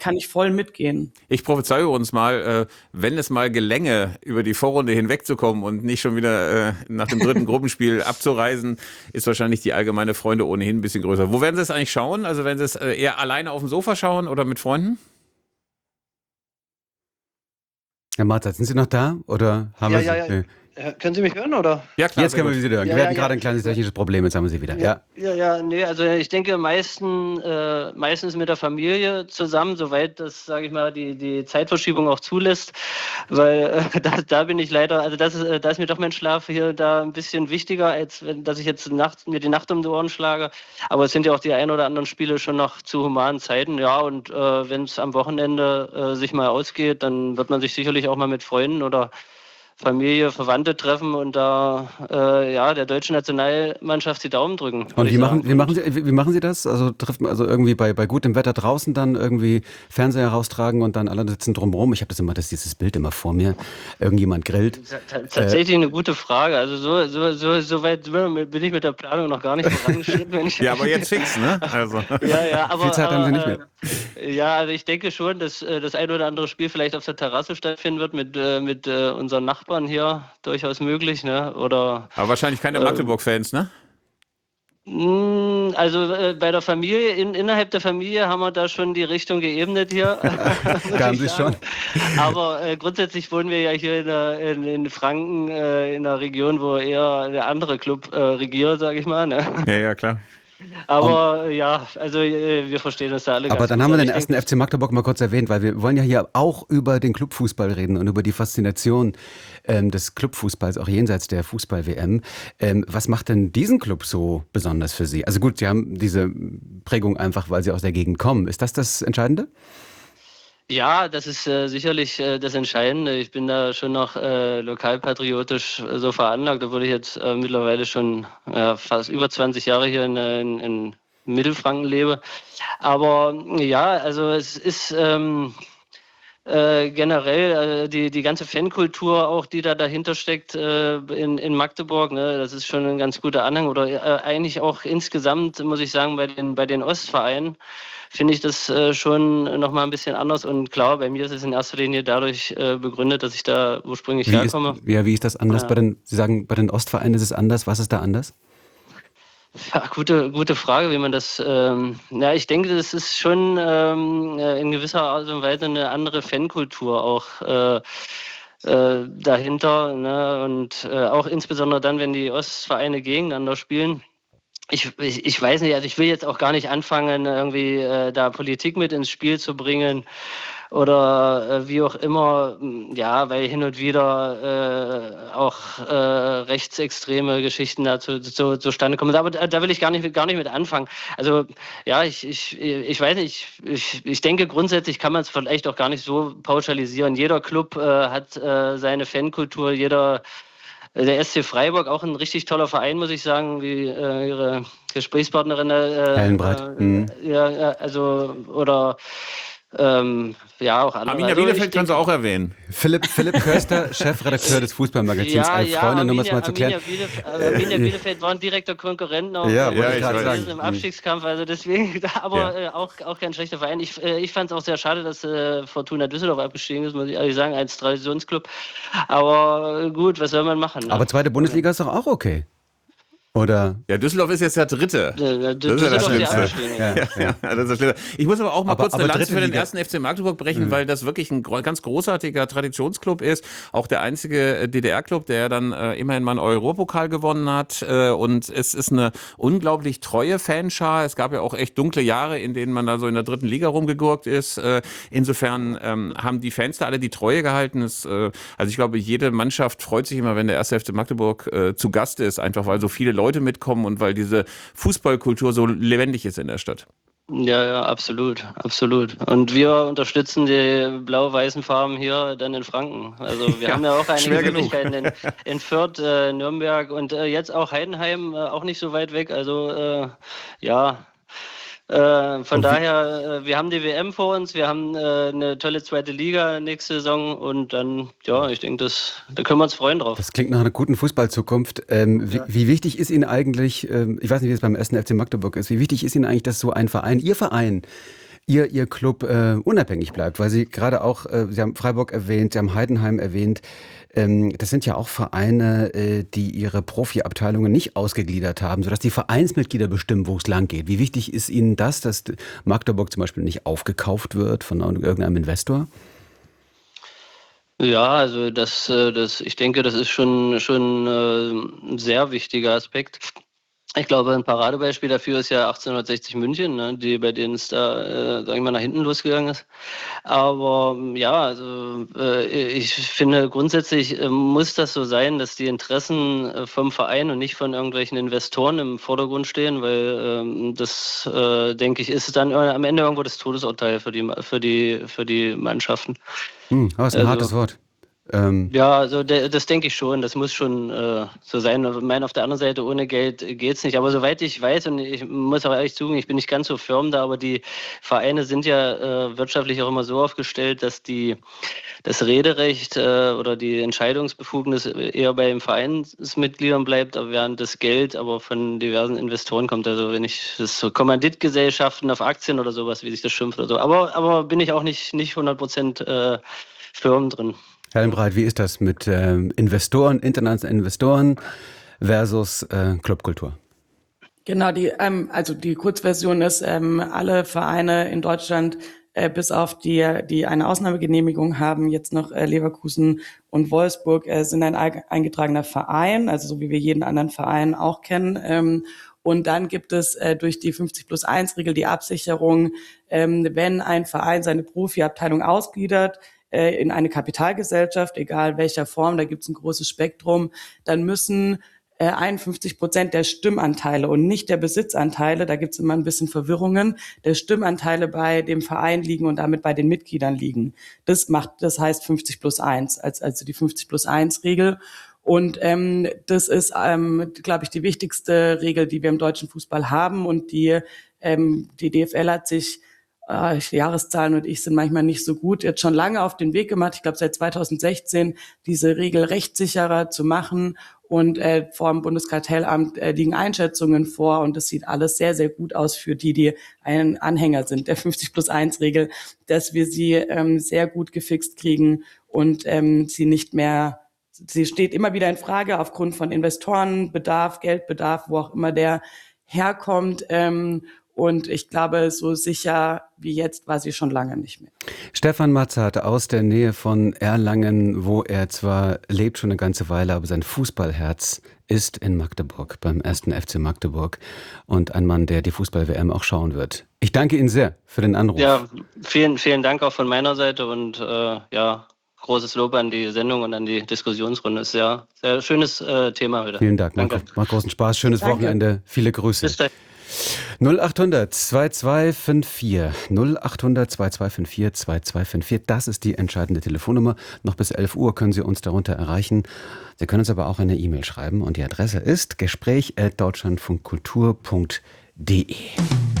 kann ich voll mitgehen. Ich prophezeie uns mal, wenn es mal gelänge, über die Vorrunde hinwegzukommen und nicht schon wieder nach dem dritten Gruppenspiel abzureisen, ist wahrscheinlich die allgemeine Freude ohnehin ein bisschen größer. Wo werden Sie es eigentlich schauen? Also werden Sie es eher alleine auf dem Sofa schauen oder mit Freunden? Herr Martha, sind Sie noch da? Oder haben Ja, wir ja, Sie? ja. Können Sie mich hören, oder? Ja, klar. Jetzt können wir Sie hören. Ja, Wir hatten ja, gerade ja. ein kleines technisches Problem, jetzt haben wir Sie wieder. Ja. Nee, also ich denke meistens mit der Familie zusammen, soweit das, sage ich mal, die Zeitverschiebung auch zulässt, weil da bin ich leider, also da ist mir doch mein Schlaf hier da ein bisschen wichtiger, als dass ich jetzt mir die Nacht um die Ohren schlage. Aber es sind ja auch die ein oder anderen Spiele schon noch zu humanen Zeiten, ja, und wenn es am Wochenende sich mal ausgeht, dann wird man sich sicherlich auch mal mit Freunden oder Familie, Verwandte treffen und da der deutschen Nationalmannschaft die Daumen drücken. Und wie machen Sie das? Also trifft man also irgendwie bei gutem Wetter draußen dann irgendwie Fernseher raustragen und dann alle sitzen drumherum? Ich habe dieses Bild immer vor mir. Irgendjemand grillt. Tatsächlich eine gute Frage. Also so weit bin ich mit der Planung noch gar nicht vorangeschritten. Ja, aber jetzt fix, ne? Also. Ja, aber viel Zeit haben Sie nicht mehr. Ja, also ich denke schon, dass das ein oder andere Spiel vielleicht auf der Terrasse stattfinden wird mit unseren Nachbarn hier, durchaus möglich, ne? Oder Aber wahrscheinlich keine Magdeburg-Fans, ne? Also bei der Familie, innerhalb der Familie haben wir da schon die Richtung geebnet hier. Haben Sie schon? Aber grundsätzlich wohnen wir ja hier in Franken, in einer Region, wo eher der andere Club regiert, sage ich mal. Ne? Ja, klar. Aber wir verstehen uns da alle ganz Aber dann gut. haben wir den ersten FC Magdeburg mal kurz erwähnt, weil wir wollen ja hier auch über den Clubfußball reden und über die Faszination des Clubfußballs, auch jenseits der Fußball-WM. Was macht denn diesen Club so besonders für Sie? Also gut, Sie haben diese Prägung einfach, weil Sie aus der Gegend kommen. Ist das Entscheidende? Ja, das ist sicherlich das Entscheidende. Ich bin da schon noch lokalpatriotisch so veranlagt, obwohl ich jetzt mittlerweile schon fast über 20 Jahre hier in Mittelfranken lebe. Aber ja, also es ist generell die ganze Fankultur auch, die da dahinter steckt in Magdeburg, ne, das ist schon ein ganz guter Anhang. Oder eigentlich auch insgesamt, muss ich sagen, bei den Ostvereinen finde ich das schon nochmal ein bisschen anders. Und klar, bei mir ist es in erster Linie dadurch begründet, dass ich da ursprünglich herkomme. Wie ist das anders? Sie sagen, bei den Ostvereinen ist es anders. Was ist da anders? Ja, gute Frage, wie man das. Ich denke, das ist schon in gewisser Art und Weise eine andere Fankultur auch dahinter. Ne? Und auch insbesondere dann, wenn die Ostvereine gegeneinander spielen. Ich weiß nicht, also ich will jetzt auch gar nicht anfangen, irgendwie da Politik mit ins Spiel zu bringen oder wie auch immer, ja, weil hin und wieder auch rechtsextreme Geschichten dazu zustande kommen. Aber da will ich gar nicht mit anfangen. Also ja, ich weiß nicht, ich denke grundsätzlich kann man es vielleicht auch gar nicht so pauschalisieren. Jeder Club hat seine Fankultur, der SC Freiburg, auch ein richtig toller Verein, muss ich sagen, wie Ihre Gesprächspartnerin. Ellenbreit. Auch andere. Arminia Bielefeld können Sie auch erwähnen. Philipp Köster, Chefredakteur des Fußballmagazins Elf Freunde, nur um es mal zu klären. Arminia Bielefeld war ein direkter Konkurrent noch im Abstiegskampf, also deswegen, aber auch kein schlechter Verein. Ich fand es auch sehr schade, dass Fortuna Düsseldorf abgestiegen ist, muss ich ehrlich sagen, als Traditionsclub. Aber gut, was soll man machen? Ne? Aber zweite Bundesliga ist doch auch okay. Oder? Ja, Düsseldorf ist jetzt der Dritte. Das ist ja das Schlimmste. Das ist das Schlimmste. Ich muss aber auch mal kurz eine Lanze für den ersten FC Magdeburg brechen, weil das wirklich ein ganz großartiger Traditionsclub ist. Auch der einzige DDR-Club, der dann immerhin mal einen Europapokal gewonnen hat. Und es ist eine unglaublich treue Fanschar. Es gab ja auch echt dunkle Jahre, in denen man da so in der dritten Liga rumgegurkt ist. Insofern haben die Fans da alle die Treue gehalten. Also ich glaube, jede Mannschaft freut sich immer, wenn der erste FC Magdeburg zu Gast ist, einfach weil so viele Leute mitkommen und weil diese Fußballkultur so lebendig ist in der Stadt. Ja, absolut. Und wir unterstützen die blau-weißen Farben hier dann in Franken. Also wir haben ja auch einige Möglichkeiten in Fürth, Nürnberg und jetzt auch Heidenheim, auch nicht so weit weg. Also von daher, wir haben die WM vor uns, wir haben eine tolle zweite Liga nächste Saison und dann, ich denke, da können wir uns freuen drauf. Das klingt nach einer guten Fußballzukunft. Wie wichtig ist Ihnen eigentlich, ich weiß nicht, wie es beim 1. FC Magdeburg ist, wie wichtig ist Ihnen eigentlich, dass so ein Verein, Ihr Verein, Ihr Club unabhängig bleibt, weil Sie gerade auch, Sie haben Freiburg erwähnt, Sie haben Heidenheim erwähnt. Das sind ja auch Vereine, die ihre Profiabteilungen nicht ausgegliedert haben, sodass die Vereinsmitglieder bestimmen, wo es lang geht. Wie wichtig ist Ihnen das, dass Magdeburg zum Beispiel nicht aufgekauft wird von irgendeinem Investor? Ja, also ich denke, das ist schon ein sehr wichtiger Aspekt. Ich glaube, ein Paradebeispiel dafür ist ja 1860 München, ne, bei denen es da, sag ich mal, nach hinten losgegangen ist. Aber ja, also ich finde, grundsätzlich muss das so sein, dass die Interessen vom Verein und nicht von irgendwelchen Investoren im Vordergrund stehen, weil das, denke ich, ist dann am Ende irgendwo das Todesurteil für die Mannschaften. Aber es ist ein hartes Wort. Ja, also das denke ich schon. Das muss schon so sein. Ich meine, auf der anderen Seite, ohne Geld geht's nicht. Aber soweit ich weiß, und ich muss auch ehrlich zugeben, ich bin nicht ganz so firm da, aber die Vereine sind ja wirtschaftlich auch immer so aufgestellt, dass das Rederecht oder die Entscheidungsbefugnis eher bei den Vereinsmitgliedern bleibt, während das Geld aber von diversen Investoren kommt. Also wenn ich das so Kommanditgesellschaften auf Aktien oder sowas, wie sich das schimpft oder so. Aber bin ich auch nicht 100% firm drin. Herr Helmbreit, wie ist das mit Investoren, internationalen Investoren versus Clubkultur? Genau, also die Kurzversion ist, alle Vereine in Deutschland bis auf die eine Ausnahmegenehmigung haben, jetzt noch Leverkusen und Wolfsburg, sind ein eingetragener Verein, also so wie wir jeden anderen Verein auch kennen. Und dann gibt es durch die 50+1-Regel die Absicherung, wenn ein Verein seine Profiabteilung ausgliedert, in eine Kapitalgesellschaft, egal welcher Form, da gibt es ein großes Spektrum, dann müssen 51% der Stimmanteile und nicht der Besitzanteile, da gibt es immer ein bisschen Verwirrungen, der Stimmanteile bei dem Verein liegen und damit bei den Mitgliedern liegen. Das heißt 50+1, also die 50+1-Regel. Und das ist, glaube ich, die wichtigste Regel, die wir im deutschen Fußball haben. Und die DFL hat sich Jahreszahlen und ich sind manchmal nicht so gut, jetzt schon lange auf den Weg gemacht, ich glaube seit 2016, diese Regel rechtssicherer zu machen und vor dem Bundeskartellamt liegen Einschätzungen vor und das sieht alles sehr, sehr gut aus für die ein Anhänger sind der 50+1-Regel, dass wir sie sehr gut gefixt kriegen und sie steht immer wieder in Frage aufgrund von Investorenbedarf, Geldbedarf, wo auch immer der herkommt. Und ich glaube, so sicher wie jetzt war sie schon lange nicht mehr. Stefan Matzert aus der Nähe von Erlangen, wo er zwar lebt schon eine ganze Weile, aber sein Fußballherz ist in Magdeburg, beim 1. FC Magdeburg. Und ein Mann, der die Fußball-WM auch schauen wird. Ich danke Ihnen sehr für den Anruf. Ja, vielen, vielen Dank auch von meiner Seite und großes Lob an die Sendung und an die Diskussionsrunde. Ist sehr, sehr schönes Thema heute. Vielen Dank, macht großen Spaß. Schönes Wochenende. Viele Grüße. Bis dahin. 0800 2254 0800 2254 2254. Das ist die entscheidende Telefonnummer. Noch bis 11 Uhr können Sie uns darunter erreichen. Sie können uns aber auch eine E-Mail schreiben und die Adresse ist gespräch@deutschlandfunkkultur.de.